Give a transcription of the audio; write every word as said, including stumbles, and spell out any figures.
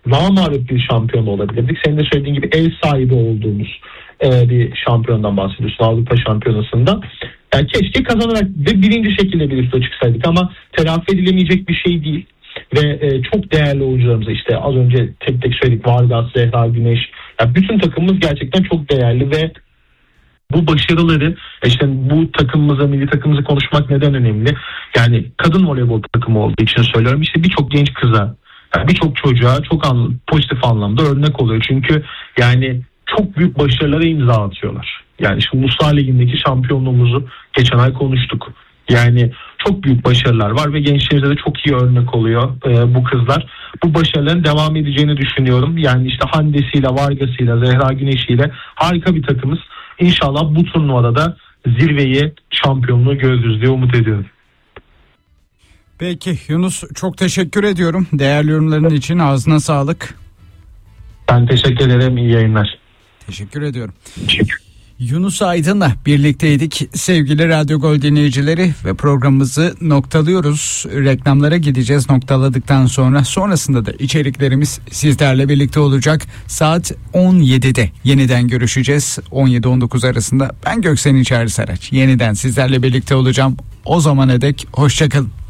namağlup bir şampiyon olabilirdik. Senin de söylediğin gibi ev sahibi olduğumuz e, bir şampiyondan bahsediyorsun Avrupa Şampiyonası'nda. Yani keşke kazanarak ve birinci şekilde bir üste çıksaydık ama telafi edilemeyecek bir şey değil. Ve e, çok değerli oyuncularımız, işte az önce tek tek söyledik, Vargas, Zehra Güneş, yani bütün takımımız gerçekten çok değerli ve bu başarıları, işte bu takımımıza, milli takımımızı konuşmak neden önemli? Yani kadın voleybol takımı olduğu için söylüyorum, işte birçok genç kıza, yani birçok çocuğa çok an, pozitif anlamda örnek oluyor. Çünkü yani çok büyük başarılara imza atıyorlar. Yani şimdi Uluslar Ligi'ndeki şampiyonluğumuzu geçen ay konuştuk. Yani çok büyük başarılar var ve gençlerimize de çok iyi örnek oluyor e, bu kızlar. Bu başarıların devam edeceğini düşünüyorum. Yani işte Hande'siyle, Vargas'ıyla, Zehra Güneş'iyle harika bir takımız. İnşallah bu turnuvada da zirveyi, şampiyonluğu görürüz diye umut ediyorum. Peki Yunus, çok teşekkür ediyorum. Değerli yorumların için ağzına sağlık. Ben teşekkür ederim. İyi yayınlar. Teşekkür ediyorum. Yunus Aydın'la birlikteydik sevgili Radyo Gol dinleyicileri ve programımızı noktalıyoruz. Reklamlara gideceğiz, noktaladıktan sonra sonrasında da içeriklerimiz sizlerle birlikte olacak. Saat on yedide yeniden görüşeceğiz. on yedi on dokuz arasında ben Göksen İçeri Saraç yeniden sizlerle birlikte olacağım. O zamana dek hoşçakalın.